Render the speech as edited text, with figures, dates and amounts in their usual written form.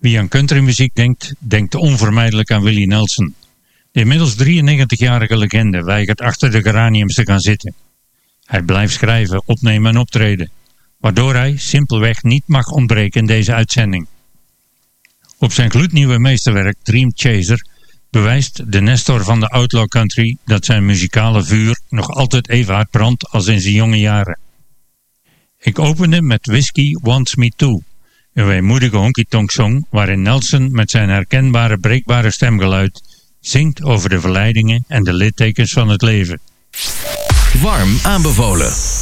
Wie aan countrymuziek denkt, denkt onvermijdelijk aan Willie Nelson. De inmiddels 93-jarige legende weigert achter de geraniums te gaan zitten. Hij blijft schrijven, opnemen en optreden, waardoor hij simpelweg niet mag ontbreken in deze uitzending. Op zijn gloednieuwe meesterwerk Dream Chaser bewijst de Nestor van de outlaw country dat zijn muzikale vuur nog altijd even hard brandt als in zijn jonge jaren. Ik opende met Whiskey Wants Me Too, een weemoedige honky-tonk song waarin Nelson met zijn herkenbare breekbare stemgeluid zingt over de verleidingen en de littekens van het leven. Warm aanbevolen.